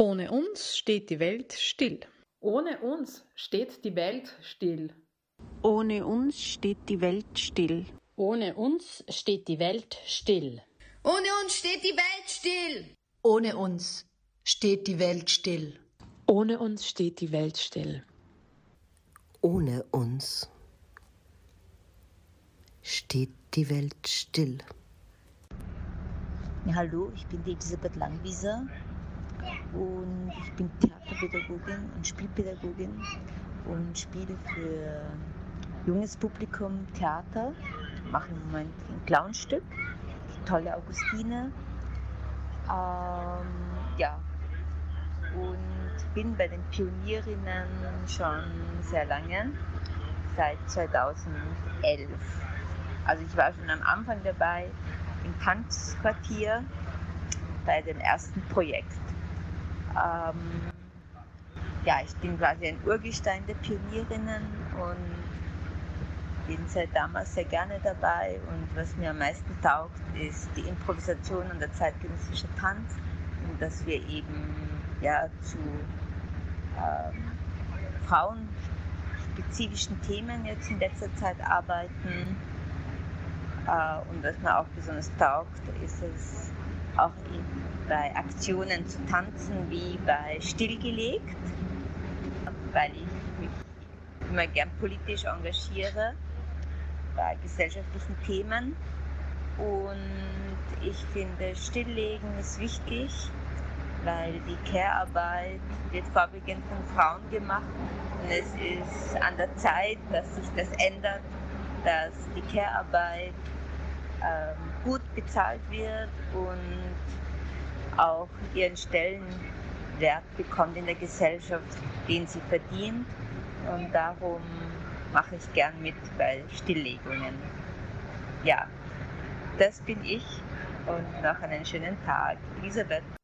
Ohne uns steht die Welt still. Ohne uns steht die Welt still. Ohne uns steht die Welt still. Ohne uns steht die Welt still. Ohne uns steht die Welt still. Ohne uns steht die Welt still. Ohne uns steht die Welt still. Ohne uns steht die Welt still. Ja, hallo, ich bin die Elisabeth Langwieser und ich bin Theaterpädagogin und Spielpädagogin und spiele für junges Publikum Theater. Ich mache im Moment ein Clownstück, die tolle Augustine. Und bin bei den Pionierinnen schon sehr lange, seit 2011. Also ich war schon am Anfang dabei im Tanzquartier bei dem ersten Projekt. Ich bin quasi ein Urgestein der Pionierinnen und bin seit damals sehr gerne dabei. Und was mir am meisten taugt, ist die Improvisation und der zeitgenössische Tanz. Und dass wir eben zu frauenspezifischen Themen jetzt in letzter Zeit arbeiten. Und was mir auch besonders taugt, ist es auch bei Aktionen zu tanzen wie bei Stillgelegt, weil ich mich immer gern politisch engagiere bei gesellschaftlichen Themen. Und ich finde, Stilllegen ist wichtig, weil die Care-Arbeit wird vorwiegend von Frauen gemacht. Und es ist an der Zeit, dass sich das ändert, dass die Care-Arbeit gut bezahlt wird und auch ihren Stellenwert bekommt in der Gesellschaft, den sie verdient. Und darum mache ich gern mit bei Stilllegungen. Ja, das bin ich und noch einen schönen Tag. Elisabeth.